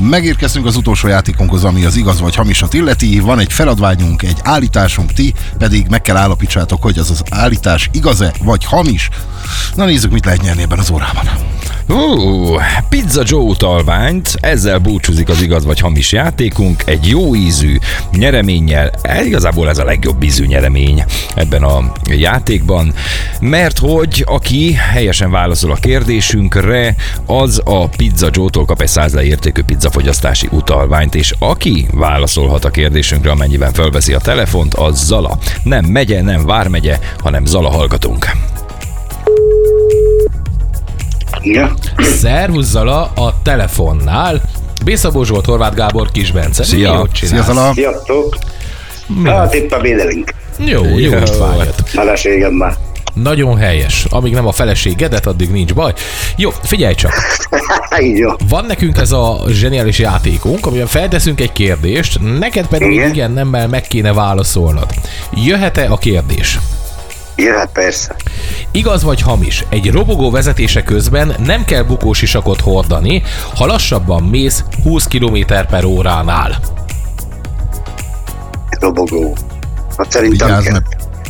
Megérkeztünk az utolsó játékunkhoz, ami az igaz vagy hamisat illeti. Van egy feladványunk, egy állításunk, ti pedig meg kell állapítsátok, hogy az állítás igaz-e vagy hamis. Na nézzük, mit lehet nyerni ebben az órában. Pizza Joe utalványt, ezzel búcsúzik az igaz vagy hamis játékunk, egy jó ízű nyereménnyel, igazából ez a legjobb ízű nyeremény ebben a játékban, mert hogy aki helyesen válaszol a kérdésünkre, az a Pizza Joe-tól kap egy 100 értékű pizzafogyasztási utalványt, és aki válaszolhat a kérdésünkre, amennyiben felveszi a telefont, az Zala. Nem megye, nem vármegye, hanem Zala hallgatunk. Ja. Szervusz Zala a telefonnál. Bészabó Zsolt, Horváth Gábor, Kis Bence. Szia. Szia Zala. Sziasztok! Hát itt a védelünk. Jó vágyat. Feleségemmel. Nagyon helyes. Amíg nem a feleségedet, addig nincs baj. Jó, figyelj csak. Így jó. Van nekünk ez a zseniális játékunk, amiben felteszünk egy kérdést, neked pedig igen nemmel meg kéne válaszolnod. Jöhet-e a kérdés? Jöhet persze. Igaz vagy hamis? Egy robogó vezetése közben nem kell bukósisakot hordani, ha lassabban mész 20 km/h-nál. Robogó. Hát szerintem Vigyázz, kell. mert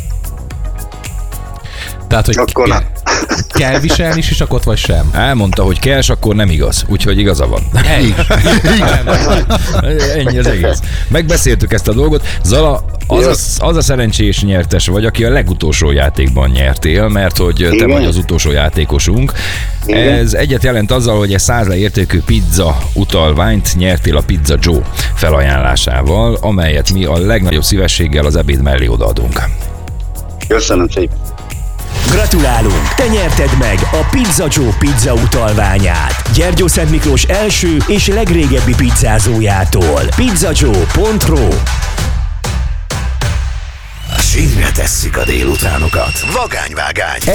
Tehát, hogy Akkor nem. kell viselni sisakot, vagy sem? Elmondta, hogy kell, és akkor nem igaz. Úgyhogy igaza van. Ennyi az egész. Megbeszéltük ezt a dolgot. Zala, az a szerencsés nyertes vagy, aki a legutolsó játékban nyertél, mert hogy te vagy az utolsó játékosunk. Igen. Ez egyet jelent azzal, hogy egy 100 értékű pizza utalványt nyertél a Pizza Joe felajánlásával, amelyet mi a legnagyobb szívességgel az ebéd mellé odaadunk. Köszönöm szépen. Gratulálunk! Te nyerted meg a Pizza Joe pizza utalványát. Gyergyószent Miklós első és legrégebbi pizzázójától. pizzajoe.ro. Sínre tesszük a délutánokat. Vagányvágány.